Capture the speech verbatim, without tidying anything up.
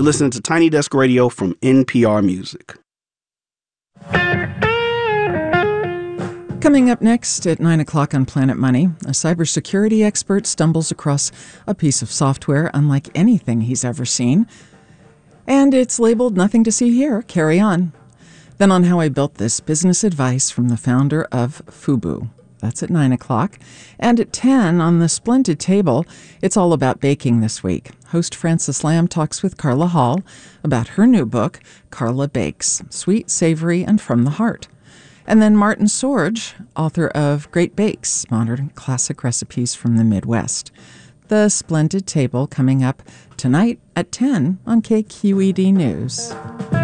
listening to Tiny Desk Radio from N P R Music. Coming up next at nine o'clock on Planet Money, a cybersecurity expert stumbles across a piece of software unlike anything he's ever seen. And it's labeled Nothing to See Here. Carry on. Then on How I Built This, business advice from the founder of Fubu. That's at nine o'clock. And at ten, on the Splendid Table, it's all about baking this week. Host Francis Lamb talks with Carla Hall about her new book, Carla Bakes, Sweet, Savory, and From the Heart. And then Martin Sorge, author of Great Bakes, Modern Classic Recipes from the Midwest. The Splendid Table coming up tonight at ten on K Q E D News.